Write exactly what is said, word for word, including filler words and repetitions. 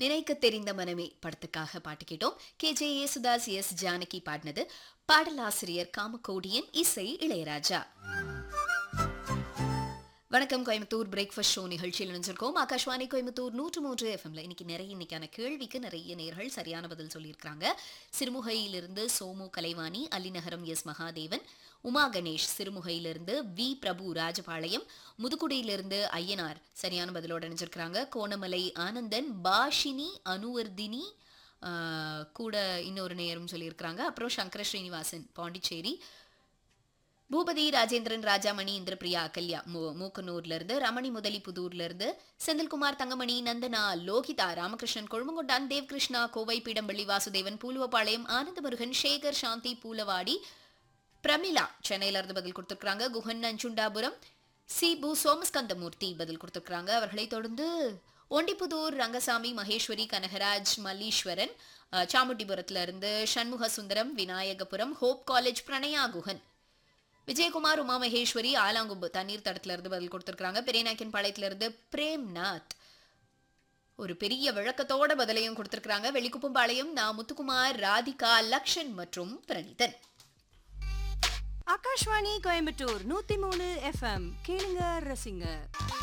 நினைக்க தெரிந்த மனமே படத்துக்காக பாட்டு கேட்டோம். K J Yesudas, S Janaki பாடினது. பாடலாசிரியர் காமகோடியன், இசை இளையராஜா. வணக்கம் கோயம்புத்தூர் பிரேக்ஃபாஸ்ட் ஷோ நிகழ்ச்சியில் நினைச்சிருக்கோம். ஆகாஷ்வாணி கோயம்புத்தூர் நூற்று மூன்று எஃப்எம்ல இன்னைக்கு நிறைய இன்னைக்கான கேள்விக்கு நிறைய நேர்கள் சரியான பதில் சொல்லியிருக்காங்க. சிறுமுகையிலிருந்து சோமு கலைவாணி, அலிநகரம் எஸ் மகாதேவன், உமா கணேஷ் சிறுமுகையிலிருந்து, வி பிரபு ராஜபாளையம், முதுகுடியிலிருந்து ஐயனார் சரியான பதிலோட நினைச்சிருக்கிறாங்க. கோணமலை ஆனந்தன், பாஷினி அனுவர்தினி கூட இன்னொரு நேரம் சொல்லியிருக்கிறாங்க. அப்புறம் சங்கர ஸ்ரீனிவாசன் பாண்டிச்சேரி, பூபதி ராஜேந்திரன், ராஜாமணி, இந்திரபிரியா, அகல்யா மூக்கனூர்ல இருந்து, ரமணி முதலி புதூர்ல இருந்து, செந்தில்குமார், தங்கமணி, நந்தனா, லோகிதா, ராமகிருஷ்ணன் கொழுமங்கொண்டான், தேவ்கிருஷ்ணா, கோவை பீடம்பள்ளி, வாசுதேவன், பூலுவப்பாளையம், ஆனந்தமுருகன், சேகர், சாந்தி, பூலவாடி, பிரமிளா சென்னையில இருந்து பதில் கொடுத்திருக்காங்க. குஹன் நஞ்சுண்டாபுரம், சிபு சோமஸ்கந்தமூர்த்தி பதில் கொடுத்திருக்காங்க. அவர்களை தொடர்ந்து ஒண்டிப்புதூர் ரங்கசாமி, மகேஸ்வரி, கனகராஜ், மல்லீஸ்வரன், சாமுண்டிபுரத்துல இருந்து சண்முக சுந்தரம், விநாயகபுரம், ஹோப் காலேஜ் பிரணயா குஹன், விஜயகுமார், உமா மகேஸ்வரி, ஆலாங்கும்பு தண்ணீர் தடத்துல இருந்து பதில் கொடுத்திருக்காங்க. பெரியநாயக்கன் பாளையத்துல இருந்து பிரேம்நாத் ஒரு பெரிய விளக்கத்தோட பதிலையும் கொடுத்திருக்காங்க. வெளிக்குப்பம்பாளையம் நா முத்துக்குமார், ராதிகா, லக்ஷன் மற்றும் பிரணிதன். ஆகாஷ்வாணி கோயம்புத்தூர் நூத்தி மூணு எஃப்எம் கேளுங்க ரசிங்க.